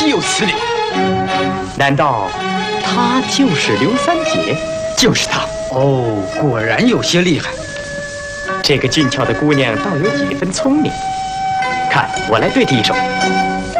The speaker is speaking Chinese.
岂有此理！ 难道她就是刘三姐？ 就是她。哦，果然有些厉害。 这个俊俏的姑娘倒有几分聪明。看，我来对她一手。